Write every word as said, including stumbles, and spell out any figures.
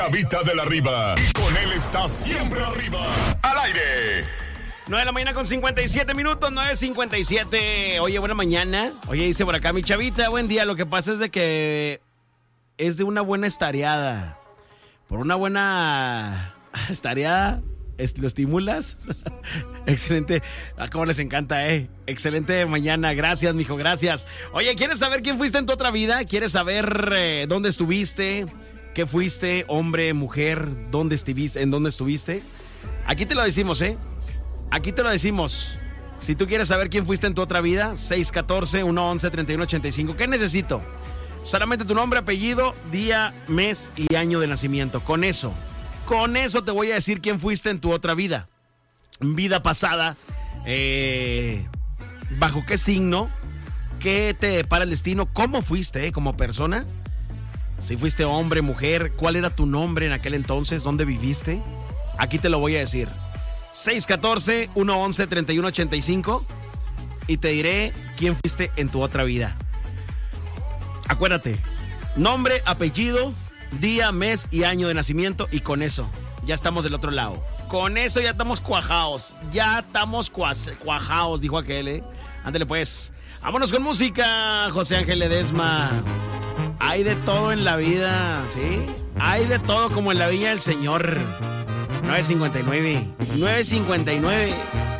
Chavita de la Riva. Y con él está siempre arriba. Al aire. nueve de la mañana con cincuenta y siete minutos, nueve cincuenta y siete. Oye, buena mañana. Oye, dice por acá mi chavita, buen día. Lo que pasa es de que es de una buena estareada. Por una buena estareada, ¿lo estimulas? Excelente. Ah, cómo les encanta, ¿eh? Excelente mañana. Gracias, mijo, gracias. Oye, ¿quieres saber quién fuiste en tu otra vida? ¿Quieres saber eh, dónde estuviste? ¿Qué fuiste? Hombre, mujer, ¿dónde estuviste? ¿En dónde estuviste? Aquí te lo decimos, ¿eh? Aquí te lo decimos. Si tú quieres saber quién fuiste en tu otra vida, seis uno cuatro, uno once, treinta y uno ochenta y cinco. ¿Qué necesito? Solamente tu nombre, apellido, día, mes y año de nacimiento. Con eso, con eso te voy a decir quién fuiste en tu otra vida. Vida pasada, eh, bajo qué signo, qué te depara el destino, cómo fuiste eh, como persona. Si fuiste hombre, mujer, cuál era tu nombre en aquel entonces, dónde viviste. Aquí te lo voy a decir. seis uno cuatro, uno once, treinta y uno ochenta y cinco y te diré quién fuiste en tu otra vida. Acuérdate, nombre, apellido, día, mes y año de nacimiento y con eso ya estamos del otro lado. Con eso ya estamos cuajados, ya estamos cuas- cuajados, dijo aquel, ¿eh? Ándale pues, vámonos con música, José Ángel Ledesma. Hay de todo en la vida, ¿sí? Hay de todo como en la viña del Señor. nueve cincuenta y nueve, nueve cincuenta y nueve.